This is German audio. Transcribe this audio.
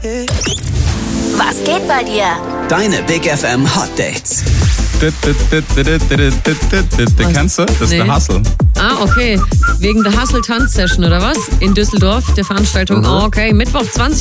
Was geht bei dir? Deine Big FM Hot Dates. Kennst du? Das ist der Hustle. Ah, okay. Wegen der Hustle Tanzsession oder was? In Düsseldorf, der Veranstaltung. Oh, okay. Mittwoch 20